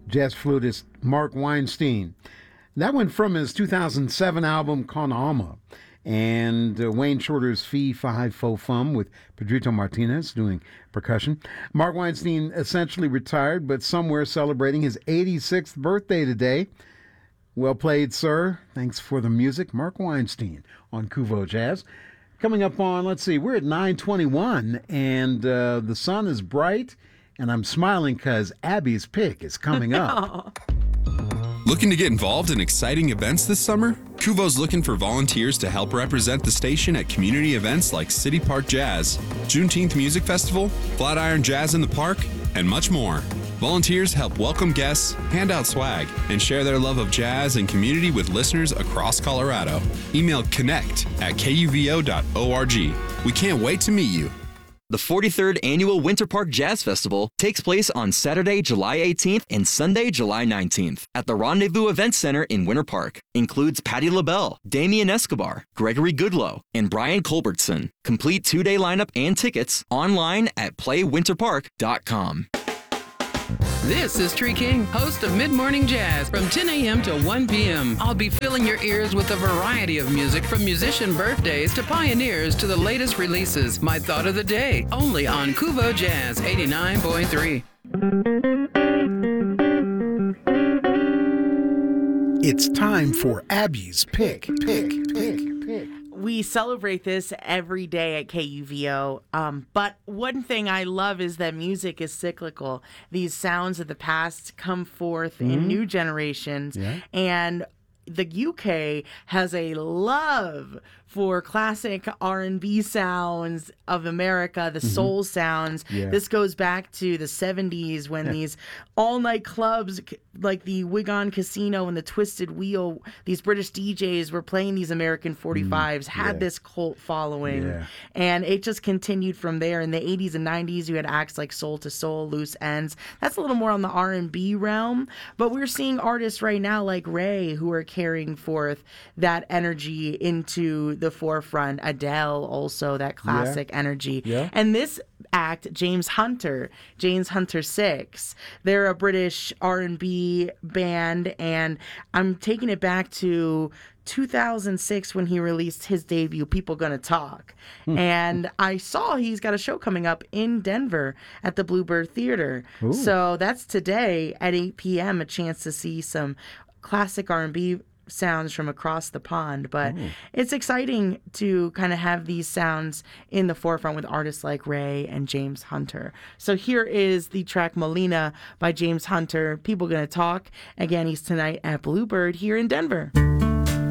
jazz flutist Mark Weinstein. That went from his 2007 album Con Alma, and Wayne Shorter's Fee Fi Fo Fum with Pedrito Martinez doing percussion. Mark Weinstein essentially retired, but somewhere celebrating his 86th birthday today. Well played, sir. Thanks for the music. Mark Weinstein on Kuvo Jazz. Coming up on, let's see, we're at 9:21, and the sun is bright, and I'm smiling because Abby's pick is coming up. Looking to get involved in exciting events this summer? Kuvo's looking for volunteers to help represent the station at community events like City Park Jazz, Juneteenth Music Festival, Flatiron Jazz in the Park, and much more. Volunteers help welcome guests, hand out swag, and share their love of jazz and community with listeners across Colorado. Email connect@kuvo.org. We can't wait to meet you. The 43rd Annual Winter Park Jazz Festival takes place on Saturday, July 18th and Sunday, July 19th at the Rendezvous Event Center in Winter Park. Includes Patti LaBelle, Damian Escobar, Gregory Goodloe, and Brian Culbertson. Complete two-day lineup and tickets online at playwinterpark.com. This is Tree King, host of Mid-Morning Jazz from 10 a.m. to 1 p.m. I'll be filling your ears with a variety of music from musician birthdays to pioneers to the latest releases. My thought of the day, only on Kuvo Jazz 89.3. It's time for Abby's pick. We celebrate this every day at KUVO, but one thing I love is that music is cyclical. These sounds of the past come forth in new generations, and the UK has a love for classic R&B sounds of America, the soul sounds. This goes back to the 70s when these all-night clubs like the Wigan Casino and the Twisted Wheel, these British DJs were playing these American 45s, had this cult following, and it just continued from there. In the 80s and 90s, you had acts like Soul to Soul, Loose Ends. That's a little more on the R&B realm, but we're seeing artists right now like Ray who are carrying forth that energy into the forefront. Adele also, that classic energy. And this act, James Hunter 6, they're a British R&B band, and I'm taking it back to 2006 when he released his debut, People Gonna Talk. And I saw he's got a show coming up in Denver at the Bluebird Theater. So that's today at 8 p.m., a chance to see some classic R&B sounds from across the pond, but it's exciting to kind of have these sounds in the forefront with artists like Ray and James Hunter. So here is the track Molina by James Hunter. People Gonna Talk. Again, he's tonight at Bluebird here in Denver.